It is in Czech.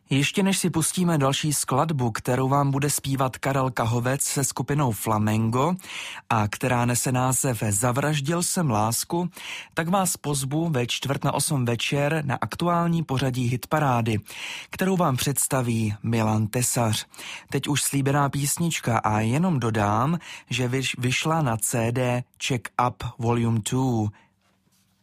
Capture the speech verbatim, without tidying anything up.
Ještě než si pustíme další skladbu, kterou vám bude zpívat Karel Kahovec se skupinou Flamengo a která nese název Zavraždil jsem lásku, tak vás pozvu ve čtvrt na osm večer na aktuální pořadí Hitparády, kterou vám představí Milan Tesař. Teď už slíbená písnička a jenom dodám, že vyšla na C D Check Up Volume dva